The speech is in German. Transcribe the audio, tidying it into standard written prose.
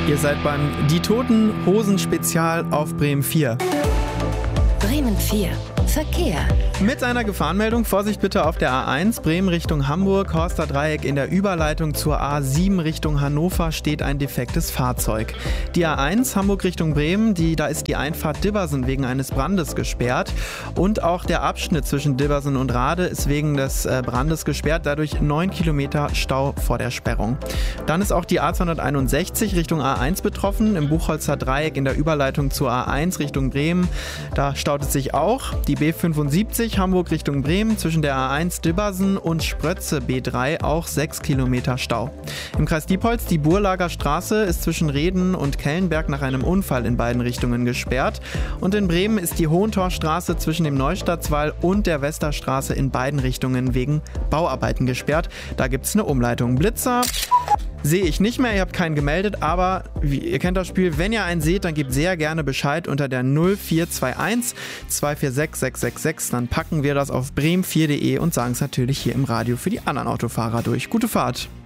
Ihr seid beim Die Toten Hosen Spezial auf Bremen 4. Bremen 4. Verkehr. Mit einer Gefahrenmeldung, Vorsicht bitte auf der A1, Bremen Richtung Hamburg, Horster Dreieck in der Überleitung zur A7 Richtung Hannover steht ein defektes Fahrzeug. Die A1 Hamburg Richtung Bremen, da ist die Einfahrt Dibbersen wegen eines Brandes gesperrt und auch der Abschnitt zwischen Dibbersen und Rade ist wegen des Brandes gesperrt, dadurch 9 Kilometer Stau vor der Sperrung. Dann ist auch die A261 Richtung A1 betroffen, im Buchholzer Dreieck in der Überleitung zur A1 Richtung Bremen, da staut es sich auch. Die B75 Hamburg Richtung Bremen zwischen der A1 Dibbersen und Sprötze B3 auch 6 Kilometer Stau. Im Kreis Diepholz die Burlager Straße ist zwischen Reden und Kellenberg nach einem Unfall in beiden Richtungen gesperrt. Und in Bremen ist die Hohentorstraße zwischen dem Neustadtswall und der Westerstraße in beiden Richtungen wegen Bauarbeiten gesperrt. Da gibt es eine Umleitung. Blitzer sehe ich nicht mehr, ihr habt keinen gemeldet, aber ihr kennt das Spiel, wenn ihr einen seht, dann gebt sehr gerne Bescheid unter der 0421 246 666, dann packen wir das auf bremen4.de und sagen es natürlich hier im Radio für die anderen Autofahrer durch. Gute Fahrt!